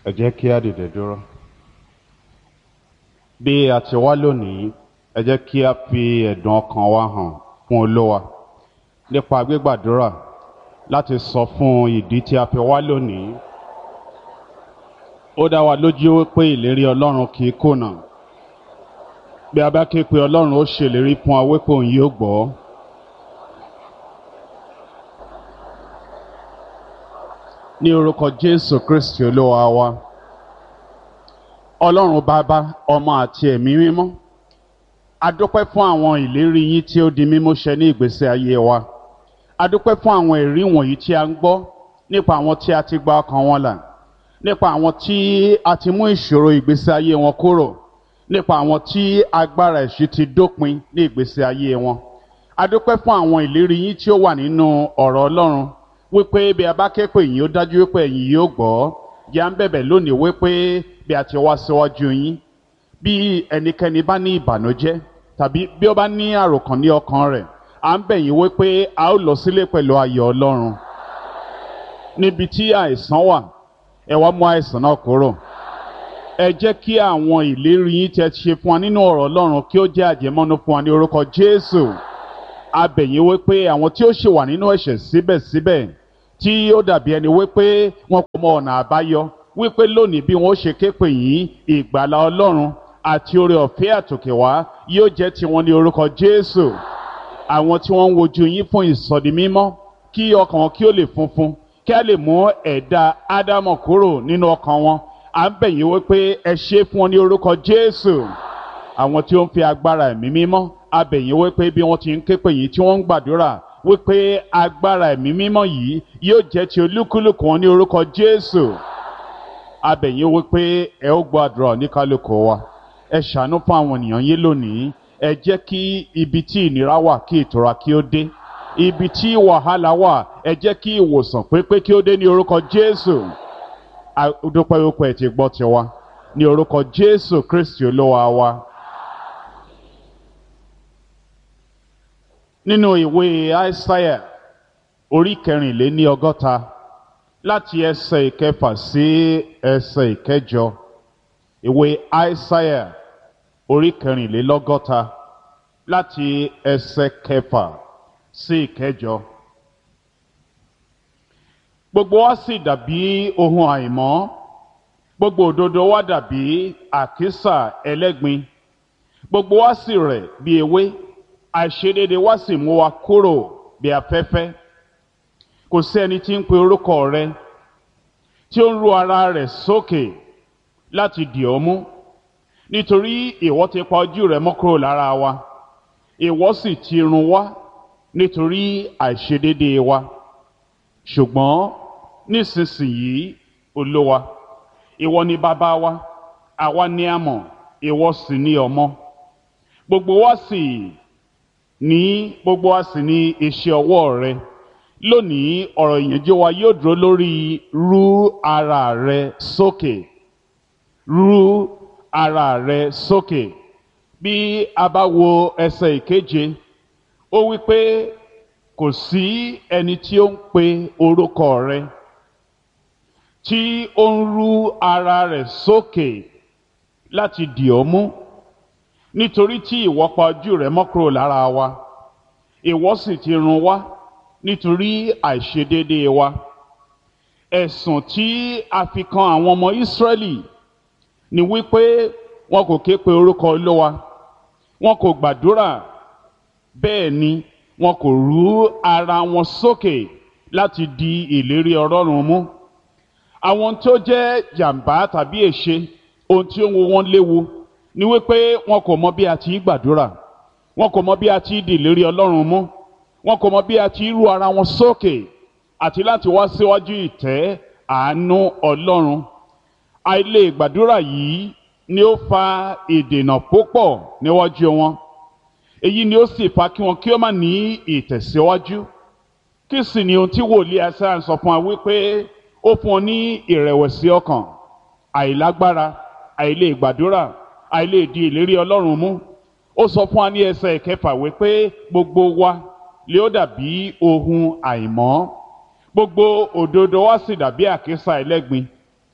Ẹ jẹ́ kí á dìde dúró. Bí a ti wá lónìí, ẹ jẹ́ kí á fi ẹ̀dùn ọkàn wa hàn fún Olúwa nípa gbígbàdúrà láti sọ fún ìdí tí a fi wá lónìí. Ó dá wa lójú wípé ìlérí Ọlọ́run kì í kùnà. Bí a bá ké pe Ọlọ́run, ó ṣèlérí fún wa wípé òun yóò gbọ́. Ní orúkọ Jésù Kristi Olúwa wa. Ọlọ́run Bàbá, Ọmọ àti Ẹ̀mí Mímọ́, a dúpẹ́ fún àwọn ìlérí yín tí ó di mímúṣẹ ní ìgbésí ayé wa. A dúpẹ́ fún àwọn ẹ̀rí wọ̀nyí tí a ń gbọ́ nípa àwọn tí a ti gba ọkàn wọn là, nípa àwọn tí a ti mú ìṣòro ìgbésí ayé wọn kúrò, nípa àwọn tí agbára ẹ̀ṣẹ̀ ti dópin ní ìgbésí ayé wọn. A dúpẹ́ fún àwọn ìlérí yín tí ó wà nínú ọ̀rọ̀ Ọlọ́run wípé bí a bá ké pè yín, ó dájú wípé ẹ̀yin yóò gbọ́. Yà ń bẹ̀bẹ̀ lónìí wípé bí a ti wá síwájú yín, bí ẹnikẹ́ni bá ní ìbànújẹ́ tàbí bí ó bá ní àròkàn ní ọkàn rẹ̀, à ń bẹ̀ yín wípé a ó lọ sílé pẹ̀lú ayọ̀ Ọlọ́run. Níbi tí àìsàn wà, ẹ wá mú àìsàn náà kúrò. Ẹ jẹ́ kí àwọn ìlérí yín tí ẹ ti ṣe fún wa nínú ọ̀rọ̀ Ọlọ́run kí ó jẹ́ àjẹmọ́nú fún wa ní orúkọ Jésù. A bẹ̀ yín wípé àwọn tí ó ṣì wà nínú ẹ̀ṣẹ̀ síbẹ̀síbẹ̀, tí ó dàbí ẹni wípé wọn kò mọ ọ̀nà àbáyọ, wípé lónìí bí wọ́n ṣe ké pè yín, ìgbàlà Ọlọ́run àti oore ọ̀fẹ́ àtòkè wá yóò jẹ́ tiwọn ní orúkọ Jésù. Àwọn tí wọ́n ń wojú yín fún ìsọdi mímọ́, kí ọkàn wọn kí ó lè funfun, kí a lè mú ẹ̀dá Ádámọ̀ kúrò nínú ọkàn wọn, à ń bẹ̀ yín wípé ẹ ṣe fún wọn ní orúkọ Jésù. Àwọn tí ó ń fi agbára ẹ̀mí mímọ́, a bẹ̀ yín wípé bí wọ́n ti ń ké pè yín tí wọ́n ń gbàdúrà, wípé agbára ẹ̀mí mímọ́ yìí yóò jẹ́ ti olúkúlùkù wọn ní orúkọ Jésù. A bẹ̀ yín wípé ẹ ó gbọ́ àdúrà oníkálùkù wa. Ẹ ṣàánú fún àwọn ènìyàn yín lónìí. Ẹ jẹ́ kí ibi tí ìnira wà kí ìtura kí ó dé. Ibi tí wàhálà wà, ẹ jẹ́ kí ìwòsàn pípé kí ó dé ní orúkọ Jésù. A dúpẹ́ wípé ẹ ti gbọ́ tiwa ní orúkọ Jésù Kristi Olúwa wa. Nínú ìwé Aísáyà orí 64 láti ẹsẹ̀ 6 sí ẹsẹ̀ 8. Ìwé Aísáyà orí 64 láti ẹsẹ̀ 6 sí 8. Gbogbo wa sì dàbí ohun àìmọ́, gbogbo òdodo wa dàbí àkísà ẹlẹ́gbin, gbogbo wa sì rẹ̀ bí ewé, àìṣedéédé wa sì mú wa kúrò bí afẹ́fẹ́. Kò sí ẹni tí ń pe orúkọ rẹ, tí ó ń ru ara rẹ̀ sókè láti dì ọ́ mú, nítorí ìwọ ti pa ojú rẹ mọ́ kúrò lára wa, ìwọ sì ti run wá nítorí àìṣedéédé wa. Ṣùgbọ́n nísinsìnyí, Olúwa, ìwọ ni bàbá wa, àwa ni a mọ̀, ìwọ sì ni ọmọ. Gbogbo wa sì ní iṣẹ́ ọwọ́ rẹ. Lónìí ọ̀rọ̀ ìyànjú wa yóò dúró lórí rú ara rẹ sókè. Rú ara rẹ sókè. Bí a bá wo ẹsẹ̀ 7, ó wí pé kò sí ẹni tí ó ń pe orúkọ rẹ, tí ó ń rú ara rẹ̀ sókè láti dì ọ́ mú, nítorí tí ìwọ pa ojú rẹ mọ́ kúrò lára wa, ìwọ sì ti run wá nítorí àìṣedéédé wa. Ẹ̀sùn tí a fi kan àwọn ọmọ Ísírẹ́lì ni wípé wọn kò ké pe orúkọ Olúwa, wọn kò gbàdúrà, bẹ́ẹ̀ ni wọn kò rú ara wọn sókè láti di ìlérí Ọlọ́run mú. Àwọn tí ó jẹ́ jàǹbá tàbí èṣe, ohun tí ó ń wo wọn léwu ni wípé wọn kò mọ bí a ti gbàdúrà, wọn kò mọ bí a ti di ìlérí Ọlọ́run mú, wọn kò mọ bí a ti rú ara wọn sókè àti láti wá síwájú ìtẹ́ àánú Ọlọ́run. Àìlè gbàdúrà yìí ni ó fa ìdènà púpọ̀ níwájú wọn. Èyí ni ó sì fa kí wọn kí ó má ní ìtẹ̀síwájú. Kí sì ni ohun tí wòlíì Aísáyà sọ fún wa wípé ó fún ọ ní ìrẹ̀wẹ̀sì ọkàn, àìlágbára, àìlè gbàdúrà, àìlè di ìlérí Ọlọ́run mú. Ó sọ fún wa ní ẹsẹ̀ 6 wípé gbogbo wa lé ó dàbí ohun àìmọ́, gbogbo òdodo wa sì dàbí àkísà ẹlẹ́gbin,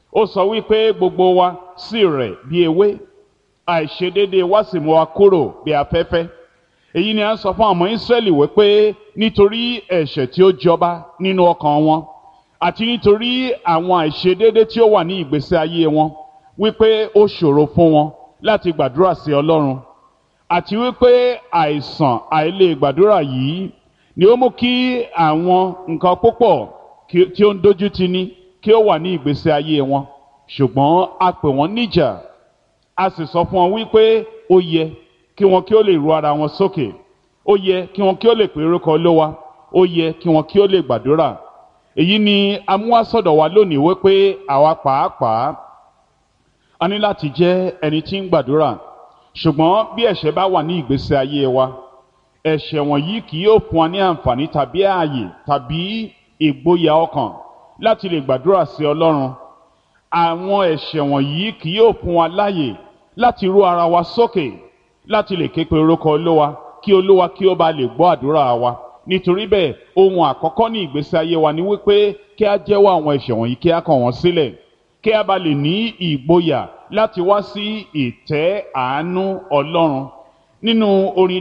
ó sọ wípé gbogbo wa sì rẹ̀ bí ewé, àìṣedéédéé wa sì mú wa kúrò bí afẹ́fẹ́. Èyí ni a ń sọ fún àwọn Ísírẹ́lì wípé nítorí ẹ̀ṣẹ̀ tí ó jọba nínú ọkàn wọn àti nítorí àwọn àìṣedéédéé tí ó wà ní ìgbésí ayé wọn, wípé ó ṣòro fún wọn láti gbàdúrà sí Ọlọ́run, àti wípé àìsàn àìlè gbàdúrà yìí ni ó mú kí àwọn nǹkan púpọ̀ tí ó ń dojú tì ní kí ó wà ní ìgbésí ayé wọn. Ṣùgbọ́n a pè wọ́n níjà, a sì sọ fún wọn wípé ó yẹ kí wọn kí ó lè ru ara wọn sókè, ó yẹ kí wọn kí ó lè pe orúkọ Olúwa, ó yẹ kí wọn kí ó lè gbàdúrà. Èyí ni a mú wá sọ́dọ̀ wa lónìí wípé àwa pàápàá a ní láti jẹ́ ẹni tí ń gbàdúrà. Ṣùgbọ́n bí ẹ̀ṣẹ̀ bá wà ní ìgbésí ayé wa, ẹ̀ṣẹ̀ wọ̀nyí kì yóò fún wa ní àǹfààní tàbí ààyè tàbí ìgboyà ọkàn láti lè gbàdúrà sí Ọlọ́run. Àwọn ẹ̀ṣẹ̀ wọ̀nyí kì yóò fún wa láàyè láti ru ara wa sókè, láti lè ké pe orúkọ Olúwa kí ó bá lè gbọ́ àdúrà wa. Nítorí bẹ́ẹ̀, ohun àkọ́kọ́ ní ìgbésí ayé wa ni wípé kí a jẹ́wọ́ àwọn ẹ̀ṣẹ̀ wọ̀nyí, kí a kọ̀ wọ́n sílẹ̀, kí a bá lè ní ìgboyà láti wá sí ìtẹ́ àánú Ọlọ́run. Nínú orin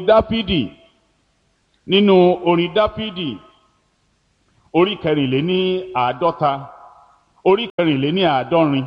Dáfídì orí kẹrìnléní-àádọ́rin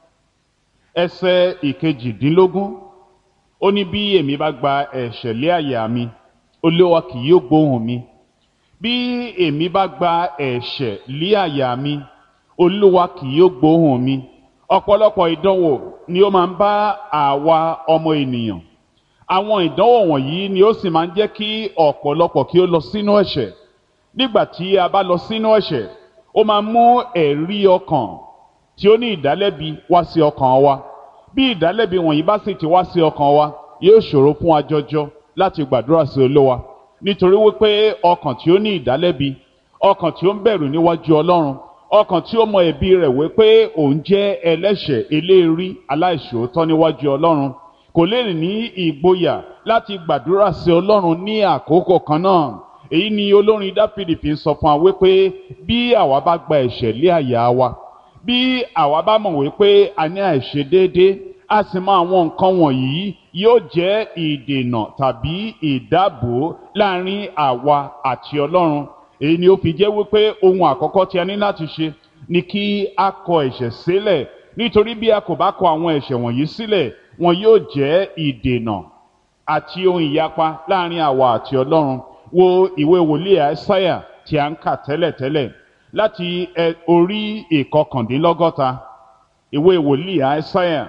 ẹsẹ̀ ìkejìdínlógún, ó ní bí èmi bá gba ẹ̀ṣẹ̀ lé àyà mi, Olúwa kì yóò gbóhùn mi. Bí èmi bá gba ẹ̀ṣẹ̀ lé àyà mi, Olúwa kì yóò gbóhùn mi. Ọ̀pọ̀lọpọ̀ ìdánwò ni ó máa ń bá àwa ọmọ ènìyàn. Àwọn ìdánwò wọ̀nyí ni ó sì máa ń jẹ́ kí ọ̀pọ̀lọpọ̀ kí ó lọ sínú ẹ̀ṣẹ̀. Nígbà tí a bá lọ sínú ẹ̀ṣẹ̀, ó máa mú ẹ̀rí ọkàn tí ó ní ìdálẹ́bi wá sí ọkàn wa. Bí ìdálẹ́bi wọ̀nyí bá sì ti wá sí ọkàn wa, yóò ṣòro fún wa jọjọ láti gbàdúrà sí Olúwa. Nítorí wípé ọkàn tí ó ní ìdálẹ́bi, ọkàn tí ó ń bẹ̀rù níwájú Ọlọ́run, ọkàn tí ó mọ ẹ̀bi rẹ̀ wípé òun jẹ́ ẹlẹ́ṣẹ̀ eléèrí aláìṣòótọ́ níwájú Ọlọ́run, kò lè ní ìgboyà láti gbàdúrà sí Ọlọ́run ní àkókò kan náà. Èyí ni olórin Dáfídì fi ń sọ fún wa wípé bí àwa bá gba ẹ̀ṣẹ̀ lé àyà wa, bí àwa bá mọ̀ wípé a ní àìṣedéédé, a sì mọ àwọn nǹkan wọ̀nyí, yóò jẹ́ ìdènà tàbí ìdábò láàrin àwa àti Ọlọ́run. Èyí ni ó fi jẹ́ wípé ohun àkọ́kọ́ tí a ní láti ṣe ni kí a kọ ẹ̀ṣẹ̀ sílẹ̀. Nítorí bí a kò bá kọ àwọn ẹ̀ṣẹ̀ wọ̀nyí sílẹ̀, wọn yóò jẹ́ ìdènà àti ohun ìyapa láàrin àwa àti Ọlọ́run. Wo ìwé wòlíì Àìsáyà tí a ń kà tẹ́lẹ̀tẹ́lẹ̀ láti orí ìkọkàndínlọ́gọ́ta. Ìwé wòlíì Àìsáyà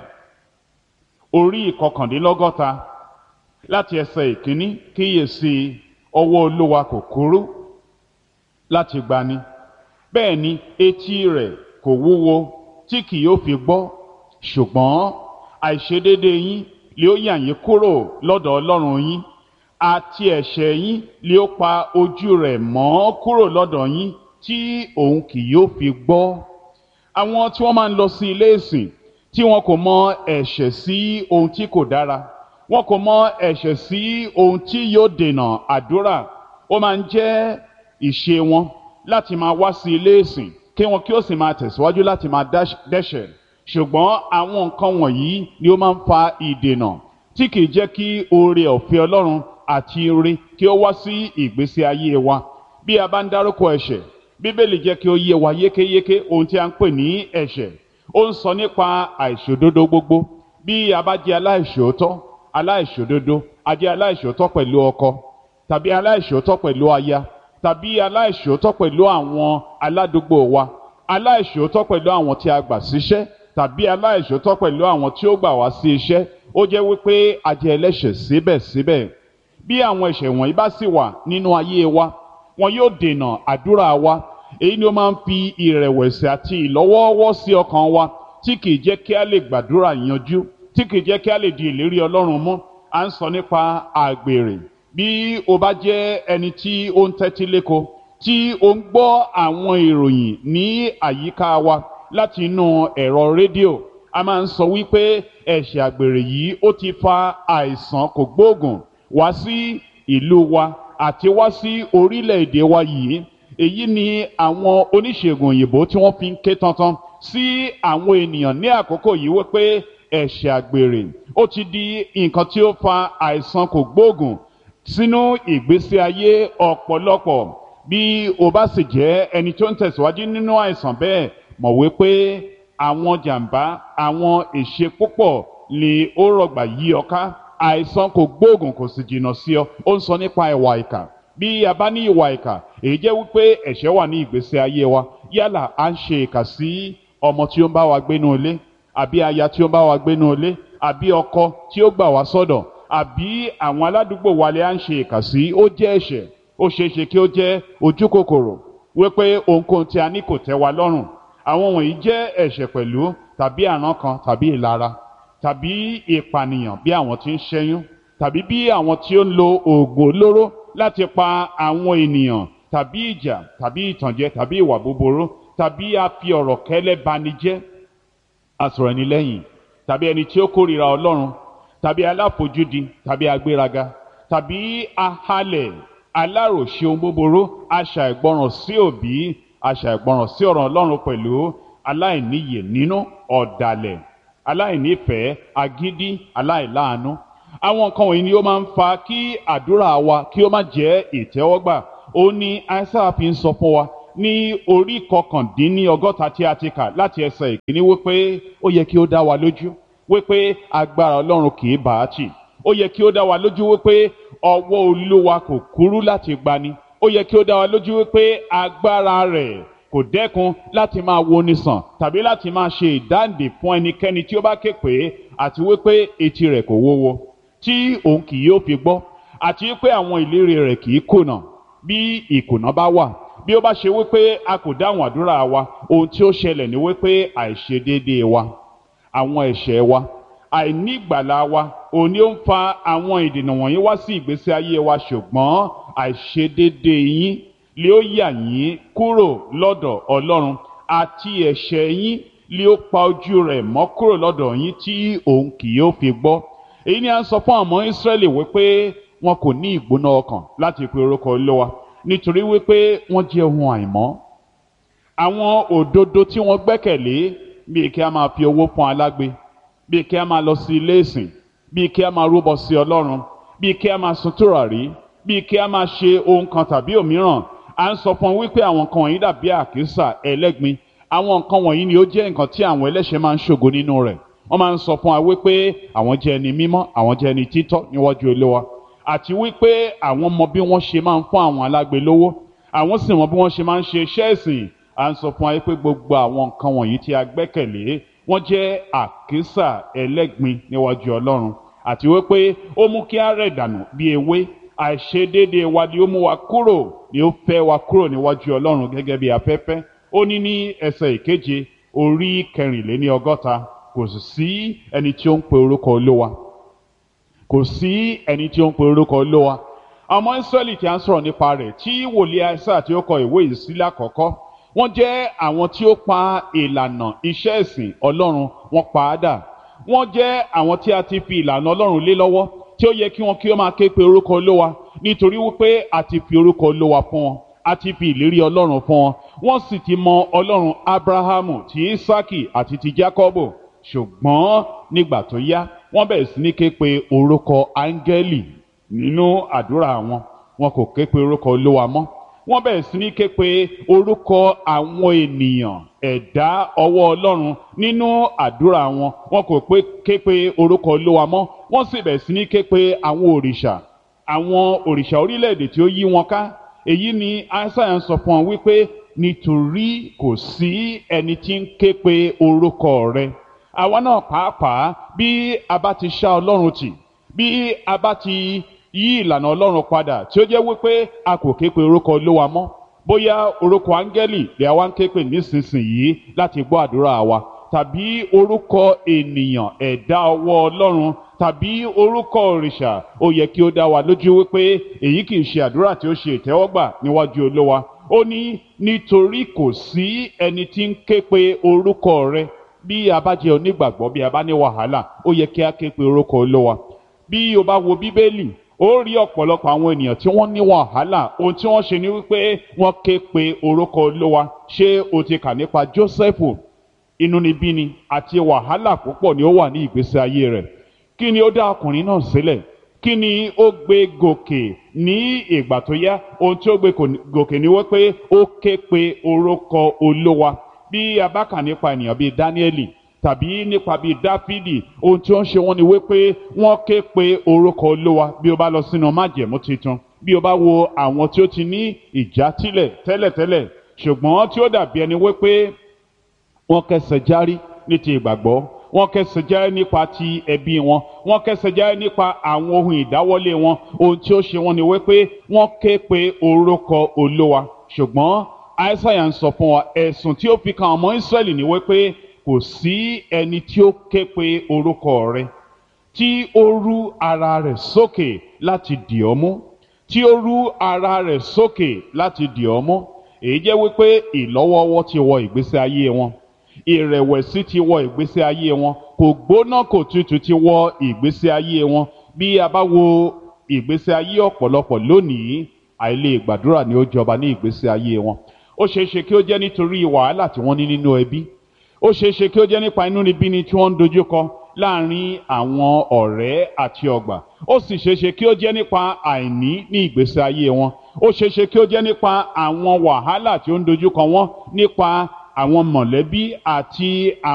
orí ìkọkàndínlọ́gọ́ta láti ẹsẹ̀ ìkíní. Kíyèsí, ọwọ́ Olúwa kò kúrú láti gbani, bẹ́ẹ̀ ni etí rẹ̀ kò wúwo tí kì yóò fi gbọ́. Ṣùgbọ́n àìṣedéédé yín lé ó yà yín kúrò lọ́dọ̀ Ọlọ́run yín, àti ẹ̀ṣẹ̀ yín lé ó pa ojú rẹ̀ mọ́ kúrò lọ́dọ̀ yín tí òun kì yóò fi gbọ́. Àwọn tí wọ́n máa ń lọ sí ilé ìsìn tí wọn kò mọ ẹ̀ṣẹ̀ sí ohun tí kò dára, wọn kò mọ ẹ̀ṣẹ̀ sí ohun tí yóò dènà àdúrà, ó máa ń jẹ́ ìṣe wọn láti máa wá sí ilé ìsìn kí wọn kí ó sì máa tẹ̀síwájú láti máa dẹ́ṣẹ̀. Ṣùgbọ́n àwọn nǹkan wọ̀nyí ni ó máa ń fa ìdènà tí kìí jẹ́ kí oore ọ̀fẹ́ Ọlọ́run àti ire kí ó wá sí ìgbésí ayé wa. Bí a bá ń dárúkọ ẹ̀ṣẹ̀, Bíbélì jẹ́ kí ó yé wa yékéyéké ohun tí a ń pè ní ẹ̀ṣẹ̀. Ó ń sọ nípa àìṣòdodo gbogbo. Bí a bá jẹ́ aláìṣòdodo, a jẹ́ aláìṣòótọ́ pẹ̀lú ọkọ, tàbí aláìṣòótọ́ pẹ̀lú aya, tàbí aláìṣòótọ́ pẹ̀lú àwọn aládùúgbò wa, aláìṣòótọ́ pẹ̀lú àwọn tí a gbà síṣẹ́, tàbí aláìṣòótọ́ pẹ̀lú àwọn tí ó gbà wá sí iṣẹ́. Ó jẹ́ wípé a jẹ́ ẹlẹ́ṣẹ̀ síbẹ̀síbẹ̀. Bí àwọn ẹ̀ṣẹ̀ wọ̀nyí bá sì wà nínú ayé wa, wọn yóò dènà àdúrà wa. Èyí ni ó máa ń fi ìrẹ̀wẹ̀sì àti ìlọ́wọ́ọ́wọ́ sí ọkàn wa, tí kìí jẹ́ kí a lè gbàdúrà yanjú, tí kìí jẹ́ kí a lè di ìlérí Ọlọ́run mú. À ń sọ nípa àgbèrè. Bí o bá jẹ́ ẹni tí ó ń tẹ́tí léko, tí ó ń gbọ́ àwọn ìròyìn ní àyíká wa láti inú ẹ̀rọ rédíò, a máa ń sọ wípé ẹ̀ṣẹ̀ àgbèrè yìí ó ti fa àìsàn kògbóògùn wá sí ìlú wa àti wá sí orílẹ̀-èdè wa yìí. Èyí ni àwọn oníṣègùn òyìnbó tí wọ́n fi ń ké tantan sí àwọn ènìyàn ní àkókò yìí wípé ẹ̀ṣẹ̀ àgbèrè ó ti di nǹkan tí ó fa àìsàn kògbóògùn sínú ìgbésí ayé ọ̀pọ̀lọpọ̀. Bí o bá sì jẹ́ ẹni tó ń tẹ̀síwájú nínú àìsàn bẹ́ẹ̀, mọ̀ wípé àwọn jàǹbá, àwọn èṣe púpọ̀ ni ó rọ̀gbà yí ọ ká. Àìsàn kògbóògùn kò sì jìnnà sí ọ. Ó ń sọ nípa ìwà ìkà. Bí a bá ní ìwà ìkà, èyí jẹ́ wípé ẹ̀ṣẹ̀ wà ní ìgbésí ayé wa. Yálà à ń ṣe ìkà sí ọmọ tí ó ń bá wa gbénú ilé, àbí aya tí ó ń bá wa gbénú ilé, àbí ọkọ tí ó gbà wá sọ́dọ̀, àbí àwọn aládùúgbò wa lè à ń ṣe ìkà sí. Ó jẹ́ ẹ̀ṣẹ̀. Ó ṣeé ṣe kí ó jẹ́ ojú kòkòrò wípé ohunkóhun tí a ní kò tẹ́ wa lọ́rùn. Àwọn wọ̀nyí jẹ́ ẹ̀ṣẹ̀ pẹ̀lú, tàbí àrankàn tàbí ìlara, tàbí ìpànìyàn bí àwọn tí ń ṣẹ́yún, tàbí bí àwọn tí ó ń lo oògùn olóró láti pa àwọn ènìyàn, tàbí ìjà, tàbí ìtànjẹ, tàbí ìwà búburú, tàbí a fi ọ̀rọ̀ kẹ́lẹ́ bani jẹ́, asọ̀rọ̀ ẹni lẹ́yìn, tàbí ẹni tí ó kórìíra Ọlọ́run, tàbí aláfojúdi, tàbí agbéraga, tàbí ahalẹ̀, aláròṣe ohun búburú, aṣàìgbọràn sí òbí, aṣàìgbọràn sí ọ̀rọ̀ Ọlọ́run pẹ̀lú, aláìníyè nínú, ọ̀dàlẹ̀, aláìnífẹ̀ẹ́, agídí, aláìláàánú. Àwọn nǹkan wọ̀nyí ni ó máa ń fa kí àdúrà wa kí ó má jẹ́ ìtẹ́wọ́gbà. Ó ní Aísáyà fi ń sọ fún wa ní orí 59 tí a ti kà láti ẹsẹ̀ ìkíní wípé ó yẹ kí ó dá wa lójú wípé agbára Ọlọ́run kì í bàá tì. Ó yẹ kí ó dá wa lójú wípé ọwọ́ Olúwa kò kúrú láti gbani. Ó yẹ kí ó dá wa lójú wípé agbára rẹ̀ kò dẹ́kun láti máa woni sàn tàbí láti máa ṣe ìdáǹdè fún ẹnikẹ́ni tí ó bá ké pè é, àti wípé etí rẹ̀ kò wúwo tí òun kì yóò fi gbọ́, àti wípé àwọn ìlérí rẹ̀ kì í kùnà. Bí ìkùnà bá wà, bí ó bá ṣe wípé a kò dáhùn àdúrà wa, ohun tí ó ṣẹlẹ̀ ni wípé àìṣedéédéé wa, àwọn ẹ̀ṣẹ̀ wa, àìnígbàlà wa, òun ni ó ń fa àwọn ìdènà wọ̀nyí wá sí ìgbésí ayé wa. Ṣùgbọ́n àìṣedéédéé yín lé ó yà yín kúrò lọ́dọ̀ Ọlọ́run, àti ẹ̀ṣẹ̀ yín lé ó pa ojú rẹ̀ mọ́ kúrò lọ́dọ̀ yín tí òun kì yóò fi gbọ́. Èyí ni a ń sọ fún àwọn Ísírẹ́lì wípé wọn kò ní ìgbóná ọkàn láti pe orúkọ Olúwa, nítorí wípé wọ́n jẹ́ ohun àìmọ́. Àwọn òdodo tí wọ́n gbẹ́kẹ̀lé, bíi kí a máa fi owó fún alágbe, bíi kí a máa lọ sí ilé ìsìn, bíi kí a máa rúbọ sí Ọlọ́run, bíi kí a máa sun tùràrí, bíi kí a máa ṣe ohun kan tàbí òmíràn. À ń sọ fún wọn wípé àwọn nǹkan wọ̀nyí dàbí àkísà ẹlẹ́gbin. Àwọn nǹkan wọ̀nyí ni ó jẹ́ nǹkan tí àwọn ẹlẹ́ṣẹ̀ máa ń ṣògo nínú rẹ̀. Wọ́n máa ń sọ fún wa wípé àwọn jẹ́ ẹni mímọ́, àwọn jẹ́ ẹni títọ́ níwájú Olúwa, àti wípé àwọn mọ bí wọ́n ṣe máa ń fún àwọn alágbe lówó, àwọn sì mọ bí wọ́n ṣe máa ń ṣe iṣẹ́ ìsìn. À ń sọ fún wa wípé gbogbo àwọn nǹkan wọ̀nyí tí a gbẹ́kẹ̀lé, wọ́n jẹ́ àkísà ẹlẹ́gbin níwájú Ọlọ́run, àti wípé ó mú kí a rẹ̀ dànù bí ewé. Àìṣedéédéé wa ni ó mú wa kúrò, ni ó fẹ́ wa kúrò níwájú Ọlọ́run gẹ́gẹ́ bí afẹ́fẹ́. Ó ní ẹsẹ̀ ìkeje orí 64, kò sì sí ẹni tí ó ń pe orúkọ Olúwa. Kò sí ẹni tí ó ń pe orúkọ Olúwa. Ọmọ Ísírẹ́lì tí a ń sọ̀rọ̀ nípa rẹ̀, tí wòlíì Aísáyà tí ó kọ ìwé yìí sí lákọ̀ọ́kọ́, wọ́n jẹ́ àwọn tí ó pa ìlànà iṣẹ́ ìsìn Ọlọ́run, wọ́n pa á dà. Wọ́n jẹ́ àwọn tí a ti fi ìlànà Ọlọ́run lé lọ́wọ́, tí ó yẹ kí wọn kí ó máa ké pe orúkọ Olúwa, nítorí wípé a ti fi orúkọ Olúwa fún wọn, a ti fi ìlérí Ọlọ́run fún wọn. Wọ́n sì ti mọ Ọlọ́run Ábúráhámù, ti Ísákì àti ti Jákọ́bù. Ṣùgbọ́n nígbà tó yá, wọ́n bẹ̀rẹ̀ sí ní ké pe orúkọ áńgẹ́lì nínú àdúrà wọn. Wọn kò ké pe orúkọ Olúwa mọ́. Wọ́n bẹ̀rẹ̀ sí ní ké pe orúkọ àwọn ènìyàn, ẹ̀dá ọwọ́ Ọlọ́run nínú àdúrà wọn. Wọn kò ké pe orúkọ Olúwa mọ́. Wọ́n sì bẹ̀rẹ̀ sí ní ké pe àwọn òrìṣà orílẹ̀-èdè tí ó yí wọn ká. Èyí ni Aísáyà ń sọ fún wọn wípé nítorí kò sí ẹni tí ń ké pe orúkọ rẹ̀. Àwa náà pàápàá, bí a bá ti ṣá Ọlọ́run tì, bí a bá ti yí ìlànà Ọlọ́run padà, tí ó jẹ́ wípé a kò ké pe orúkọ Olúwa mọ́, bóyá orúkọ áńgẹ́lì lè àwa ń ké pe nísinsìnyí láti gbọ́ àdúrà wa, tàbí orúkọ ènìyàn, ẹ̀dá ọwọ́ Ọlọ́run, tàbí orúkọ òrìṣà, ó yẹ kí ó dá wa lójú wípé èyí kì í ṣe àdúrà tí ó ṣe ìtẹ́wọ́gbà níwájú Olúwa. Ó ní nítorí kò sí ẹni tí ń ké pe orúkọ rẹ̀. Bí a bá jẹ́ onígbàgbọ́, bí a bá ní wàhálà, ó yẹ kí a ké pe orúkọ Olúwa. Bí o bá wo Bíbélì, ó rí ọ̀pọ̀lọpọ̀ àwọn ènìyàn tí wọ́n ní wàhálà. Ohun tí wọ́n ṣe ni wípé wọ́n ké pe orúkọ Olúwa. Ṣé o ti kà nípa Jósẹ́fù inúnibíni àti wàhálà púpọ̀ ni ó wà ní ìgbésí ayé rẹ̀. Kí ni ó dá ọkùnrin náà sílẹ̀? Kí ni ó gbé gòkè ní ìgbà tó yá? Ohun tí ó gbé gòkè ni wípé ó ké pe orúkọ Olúwa. Bí a bá kà nípa ènìyàn bíi Dáníẹ́lì tàbí nípa bíi Dáfídì, ohun tí ó ń ṣe wọ́n ni wípé wọ́n ké pe orúkọ Olúwa. Bí o bá lọ sínú májẹ̀mú titun, bí o bá wo àwọn tí ó ti ní ìjátìlẹ̀ tẹ́lẹ̀tẹ́lẹ̀ ṣùgbọ́n tí ó dàbí ẹni wípé wọ́n kẹsẹ̀ járí ní ti ìgbàgbọ́, wọ́n kẹsẹ̀ járí nípa ti ẹbí wọn, wọ́n kẹsẹ̀ járí nípa àwọn ohun ìdáwọ́lé wọn, ohun tí ó ṣe wọ́n ni wípé wọ́n ké pe orúkọ Olúwa. Ṣùgbọ́n Aísáyà ń sọ fún wa ẹ̀sùn tí ó fi kan ọmọ Ísírẹ́lì ni wípé kò sí ẹni tí ó ké pe orúkọ rẹ̀ tí ó rú ara rẹ̀ sókè láti dì ọ́ mú, tí ó rú ara rẹ̀ sókè láti dì ọ́ mú. Èyí jẹ́ wípé ìlọ́wọ́wọ́ ti wọ ìgbésí ayé wọn, ìrẹ̀wẹ̀sì ti wọ ìgbésí ayé wọn, kò gbóná kò tutù ti wọ ìgbésí ayé wọn. Bí a bá wo ìgbésí ayé ọ̀pọ̀lọpọ̀ lónìí, àìlè gbàdúrà ni ó jọba ní ìgbésí ayé wọn. Ó ṣeéṣe kí ó jẹ́ nítorí wàhálà tí wọ́n ní nínú ẹbí, ó ṣeéṣe kí ó jẹ́ nípa inúnibíni tí wọ́n ń dojúkọ láàrin àwọn ọ̀rẹ́ àti ọgbà, ó sì ṣeéṣe kí ó jẹ́ nípa àìní ní ìgbésí ayé wọn, ó ṣeéṣe kí ó jẹ́ nípa àwọn wàhálà tí ó ń dojúkọ wọn nípa àwọn mọ̀lẹ́bí àti àwọn